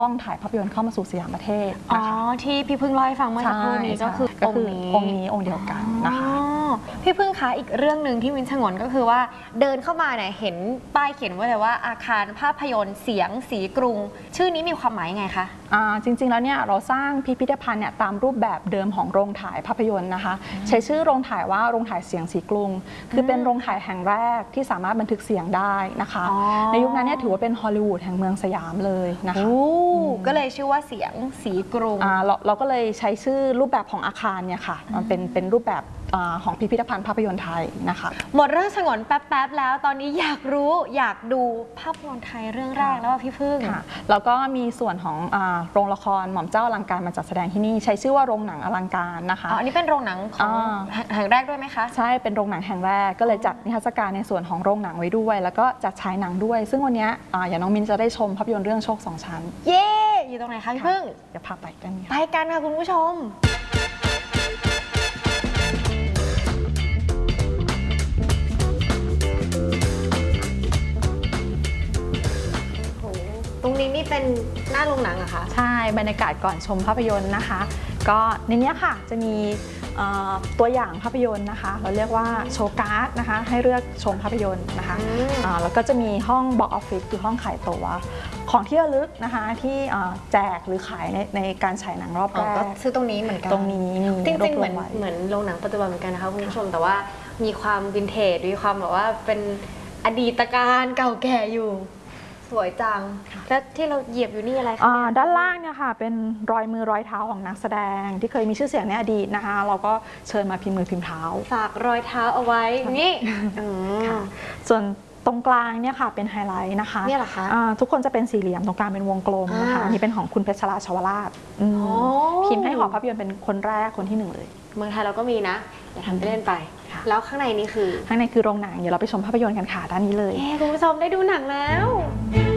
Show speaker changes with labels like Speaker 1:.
Speaker 1: ต้องถ่ายภาพยนตร์เข้ามาสู่สยามประเทศ
Speaker 2: อ๋อ
Speaker 1: นะคะ
Speaker 2: ที่พี่พึ่งเล่าให้ฟังเมื่อสักครู่นี้ก็คือองค์นี้
Speaker 1: องค์เดียวกันนะคะ
Speaker 2: พี่พึ่งคะอีกเรื่องหนึ่งที่วินชงนก็คือว่าเดินเข้ามาเนี่ยเห็นป้ายเขียนไว้เลยว่าอาคารภาพยนตร์เสียงสีกรุงชื่อนี้มีความหมายไงคะ
Speaker 1: จริงๆแล้วเนี่ยเราสร้างพิพิธภัณฑ์เนี่ยตามรูปแบบเดิมของโรงถ่ายภาพยนตร์นะคะใช้ชื่อโรงถ่ายว่าโรงถ่ายเสียงสีกรุงคือเป็นโรงถ่ายแห่งแรกที่สามารถบันทึกเสียงได้นะคะในยุคนั้นเนี่ยถือว่าเป็นฮอลลีวูดแห่งเมืองสยามเลยนะคะ
Speaker 2: ก็เลยชื่อว่าเสียงสีกรุง
Speaker 1: เราก็เลยใช้ชื่อรูปแบบของอาคารเนี่ยค่ะมันเป็นรูปแบบของพิพิธภัณฑ์ภาพยนตร์ไทยนะคะ
Speaker 2: หมดเรื่องฉงนแป๊บๆแล้วตอนนี้อยากรู้อยากดูภาพยนตร์ไทยเรื่องแรกแล้วพี่พึ่ง
Speaker 1: แล้วก็มีส่วนของโรงละครหม่อมเจ้าอลังการมาจัดแสดงที่นี่ใช้ชื่อว่าโรงหนังอลังการนะคะ
Speaker 2: อันนี้เป็นโรงหนังของแห่งแรกด้วยไหมคะ
Speaker 1: ใช่เป็นโรงหนังแห่งแรกก็เลยจัดนิทรรศการในส่วนของโรงหนังไว้ด้วยแล้วก็จัดฉายหนังด้วยซึ่งวันนี้อย่างน้องมินจะได้ชมภาพยนตร์เรื่องโชค2 ชั้น
Speaker 2: เย่อยู่ตรงไหนคะพี่พึ่ง
Speaker 1: เดี๋ยวพาไปกัน
Speaker 2: ไปกันค่ะคุณผู้ชมตรงนี้นี่เป็นหน้าโรงหนังเหรอคะ
Speaker 1: ใช่บรรยากาศก่อนชมภาพยนตร์นะคะก็ในนี้ค่ะจะมีตัวอย่างภาพยนตร์นะคะเราเรียกว่าโชว์การ์ดนะคะให้เลือกชมภาพยนตร์นะคะแล้วก็จะมีห้องบ็อกออฟฟิศคือห้องขายตั๋วของที่ระลึกนะคะที่แจกหรือขายในการฉายหนังรอบแรก
Speaker 2: ซื้อตรงนี้เหมือนกัน
Speaker 1: ตรงนี้
Speaker 2: จริงๆเหมือนโรงหนังปัจจุบันเหมือนกันนะคะคุณผู้ชมแต่ว่ามีความวินเทจมีความแบบว่าเป็นอดีตการเก่าแก่อยู่สวยจังแล้วที่เราเหยียบอยู่นี่อะไรคะ
Speaker 1: ด้านล่างเนี่ยค่ะเป็นรอยมือรอยเท้าของนักแสดงที่เคยมีชื่อเสียงในอดีตนะคะเราก็เชิญมาพิมพ์มือพิมพ์เท้า
Speaker 2: ฝากรอยเท้าเอาไว้นี่
Speaker 1: ส่วนตรงกลางเนี่ยค่ะเป็นไฮไลท์นะคะ
Speaker 2: เนี่ยเหรอคะ
Speaker 1: ทุกคนจะเป็นสี่เหลี่ยมตรงกลางเป็นวงกลมนะคะนี่เป็นของคุณเพชรราชวราชพิมพ์ให้หอภาพยนตร์เป็นคนแรกคนที่1เลย
Speaker 2: เมืองไทยเราก็มีนะเดี๋ยวทำไปเล่นไปแล้วข้างในนี่คือ
Speaker 1: ข้างในคือโรงหนังเดี๋ยวเราไปชมภาพยนตร์กันค่ะด้านนี้เลย
Speaker 2: คุณผู้ชมได้ดูหนังแล้ว